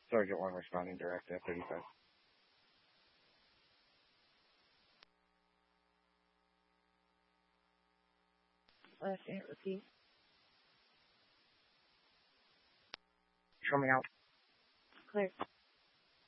Sergeant 1 responding direct at 35. Last name, repeat. Show me out. Clear.